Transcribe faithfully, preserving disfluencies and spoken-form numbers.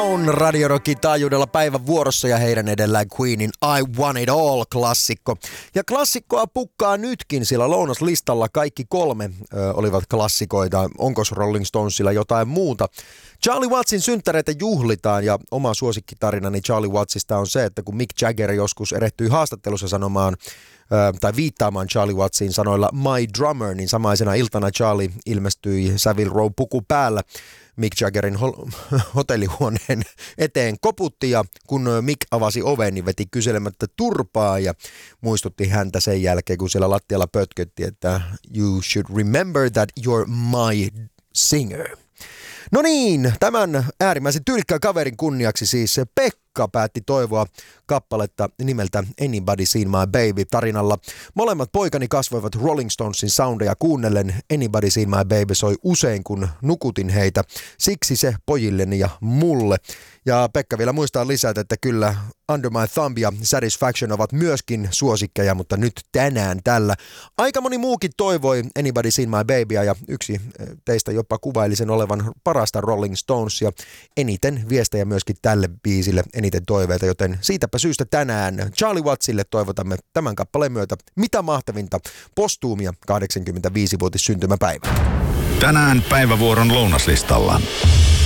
Down Radio Rockin taajuudella päivän vuorossa ja heidän edellään Queenin I Want It All -klassikko. Ja klassikkoa pukkaa nytkin, sillä lounaslistalla kaikki kolme ö, olivat klassikoita. Onkos Rolling Stonesilla jotain muuta? Charlie Wattsin synttäreitä juhlitaan ja oma suosikkitarinani Charlie Wattsista on se, että kun Mick Jagger joskus erehtyi haastattelussa sanomaan tai viittaamaan Charlie Wattsiin sanoilla My Drummer, niin samaisena iltana Charlie ilmestyi Savile Row puku päällä Mick Jaggerin ho- hotellihuoneen eteen, koputti ja kun Mick avasi oven, niin veti kyselemättä turpaa ja muistutti häntä sen jälkeen, kun siellä lattialla pötkötti, että you should remember that you're my singer. No niin, tämän äärimmäisen tyylikkään kaverin kunniaksi siis Pekka päätti toivoa kappaletta nimeltä Anybody Seen My Baby -tarinalla. Molemmat poikani kasvoivat Rolling Stonesin soundeja kuunnellen. Anybody Seen My Baby soi usein, kun nukutin heitä. Siksi se pojilleni ja mulle. Ja Pekka vielä muistaa lisää, että kyllä Under My Thumb ja Satisfaction ovat myöskin suosikkeja, mutta nyt tänään tällä. Aika moni muukin toivoi Anybody Seen My Babyä ja yksi teistä jopa kuvaili sen olevan parasta Rolling Stonesia. Eniten viestejä myöskin tälle biisille, eniten toiveita, joten siitäpä syystä tänään Charlie Wattsille toivotamme tämän kappaleen myötä mitä mahtavinta postuumia kahdeksankymmentäviisi-vuotis syntymäpäivää. Tänään päivävuoron lounaslistalla.